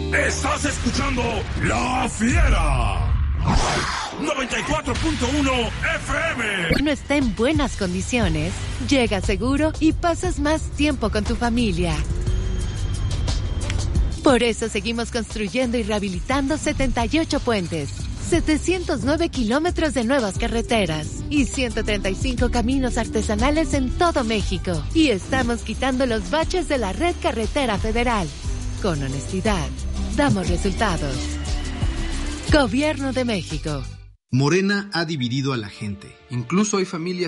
Estás escuchando La Fiera. 94.1 FM. No está en buenas condiciones. Llega seguro y pasas más tiempo con tu familia. Por eso seguimos construyendo y rehabilitando 78 puentes, 709 kilómetros de nuevas carreteras y 135 caminos artesanales en todo México. Y estamos quitando los baches de la red carretera federal. Con honestidad, damos resultados. Gobierno de México. Morena ha dividido a la gente. Incluso hay familias